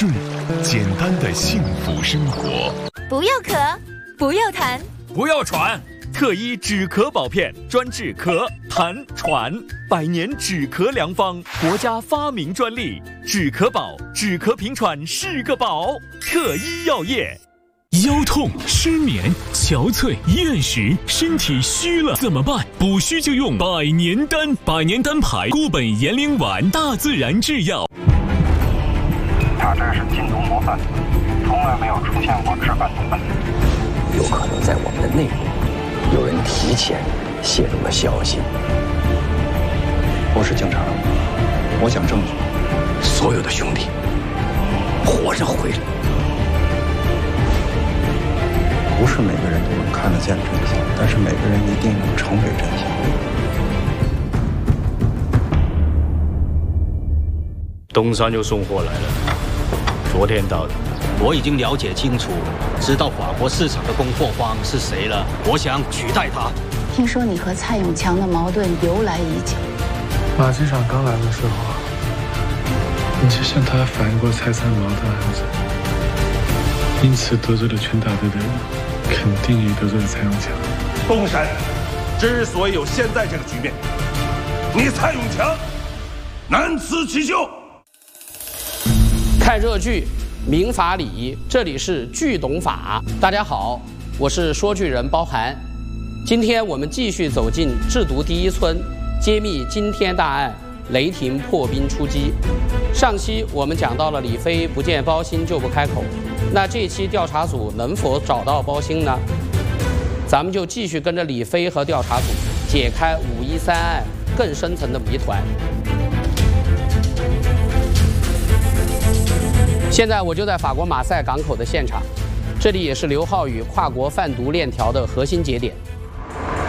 顺，简单的幸福生活。 不要咳，不要痰， 不要喘。特医止咳宝片，专治咳、痰、喘，100年止咳良方，国家发明专利。止咳宝，止咳平喘是个宝。特医药业。 腰痛、失眠、憔悴、厌食，身体虚了怎么办？不虚就用百年丹，百年丹牌固本延龄丸，大自然制药。 他这是禁毒模范，从来没有出现过治犯同伴。 有可能在我们的内部，有人提前泄露了消息。 我是警察，我讲证据。 所有的兄弟，活着回来。 不是每个人都能看得见真相，但是每个人一定能成为真相。 东山又送货来了，昨天到的。 我已经了解清楚，知道法国市场的供货方是谁了。我想取代他。 听说你和蔡永强的矛盾由来已久。 马机长刚来的时候，你就向他反映过蔡三毛的案子，因此得罪了全大队的人，肯定也得罪了蔡永强。 东山之所以有现在这个局面，你蔡永强难辞其咎。 看热剧，明法礼仪，这里是剧懂法。大家好，我是说剧人包涵。今天我们继续走进制毒第一村，揭秘惊天大案，雷霆破冰出击。上期我们讲到了李飞不见包鑫就不开口，那这期调查组能否找到包鑫呢？咱们就继续跟着李飞和调查组解开513案更深层的谜团。现在我就在法国马赛港口的现场，这里也是刘浩宇跨国贩毒链条的核心节点。